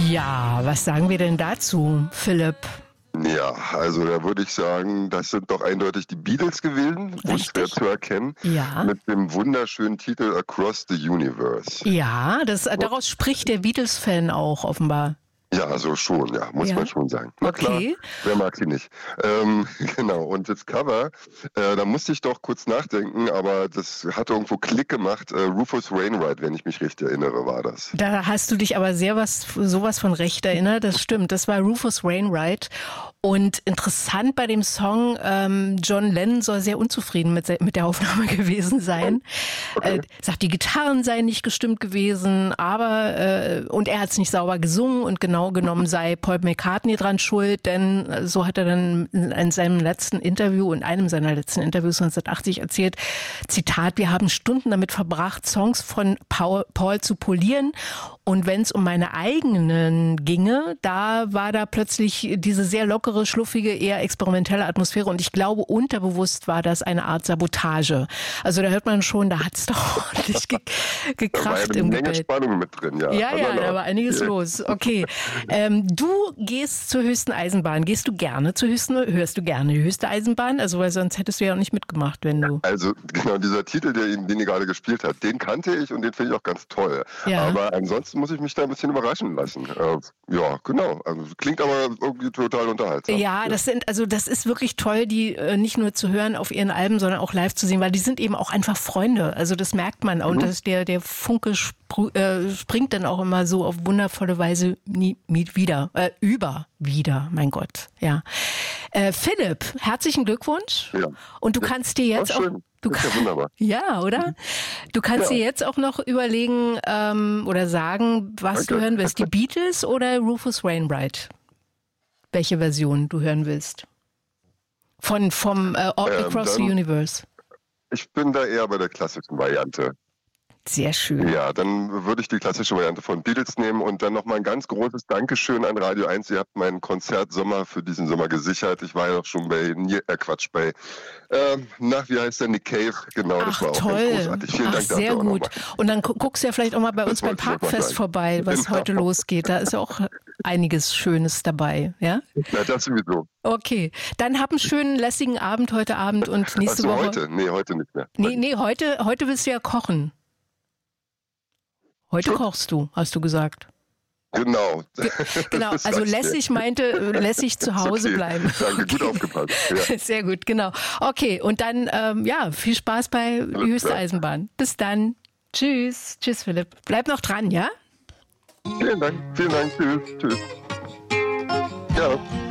Ja, was sagen wir denn dazu, Philipp? Ja, also da würde ich sagen, das sind doch eindeutig die Beatles gewesen, unschwer zu erkennen, Ja. mit dem wunderschönen Titel Across the Universe. Ja, daraus spricht der Beatles-Fan auch offenbar. Ja, also schon, ja, muss man schon sagen. Na klar, wer mag sie nicht? Genau, und das Cover, da musste ich doch kurz nachdenken, aber das hat irgendwo Klick gemacht. Rufus Wainwright, wenn ich mich richtig erinnere, war das. Da hast du dich aber sowas von recht erinnert, das stimmt. Das war Rufus Wainwright. Und interessant bei dem Song, John Lennon soll sehr unzufrieden mit der Aufnahme gewesen sein. Okay. Sagt, die Gitarren seien nicht gestimmt gewesen, aber und er hat es nicht sauber gesungen und genau genommen sei Paul McCartney dran schuld, denn so hat er dann in seinem letzten Interview, in einem seiner letzten Interviews 1980 erzählt, Zitat, wir haben Stunden damit verbracht, Songs von Paul zu polieren, und wenn es um meine eigenen ginge, da war da plötzlich diese sehr lockere, schluffige, eher experimentelle Atmosphäre, und ich glaube, unterbewusst war das eine Art Sabotage. Also da hört man schon, da hat es doch ordentlich gekracht im Gebet. Da war eine Menge Spannung mit drin, ja. Ja, da war einiges los. Okay. Du gehst zur höchsten Eisenbahn. Gehst du gerne zur hörst du gerne die höchste Eisenbahn? Also, weil sonst hättest du ja auch nicht mitgemacht, wenn du... Also, genau, dieser Titel, den ihr gerade gespielt habt, den kannte ich und den finde ich auch ganz toll. Ja. Aber ansonsten muss ich mich da ein bisschen überraschen lassen. Ja, genau. Also, klingt aber irgendwie total unterhaltsam. Ja, das ist wirklich toll, die nicht nur zu hören auf ihren Alben, sondern auch live zu sehen, weil die sind eben auch einfach Freunde. Also, das merkt man. Und der Funke springt dann auch immer so auf wundervolle Weise wieder, mein Gott. Ja. Philipp, herzlichen Glückwunsch. Ja. Und du kannst dir jetzt auch... ist ja wunderbar. Ja, oder? Du kannst dir jetzt auch noch überlegen oder sagen, was du hören willst. Die Beatles oder Rufus Wainwright? Welche Version du hören willst? Vom Across the Universe. Ich bin da eher bei der klassischen Variante. Sehr schön. Ja, dann würde ich die klassische Variante von Beatles nehmen und dann nochmal ein ganz großes Dankeschön an Radio 1. Ihr habt meinen Konzert Sommer für diesen Sommer gesichert. Ich war ja auch schon bei, wie heißt der, Nick Cave? Genau, das war auch ganz großartig. Vielen Dank dafür. Sehr gut. Und dann guckst du ja vielleicht auch mal bei uns beim Parkfest vorbei, was heute losgeht. Da ist ja auch einiges Schönes dabei, ja? Ja, das sowieso. Okay, dann hab einen schönen, lässigen Abend heute Abend und nächste Woche. Heute? Nee, heute nicht mehr. Nee, heute willst du ja kochen. Heute kochst du, hast du gesagt. Genau. Genau, also lässig meinte, lässig zu Hause bleiben. Danke, gut aufgepasst. Ja. Sehr gut, genau. Okay, und dann, viel Spaß bei Höchste Eisenbahn. Bis dann. Tschüss. Tschüss, Philipp. Bleib noch dran, ja? Vielen Dank. Tschüss. Ja.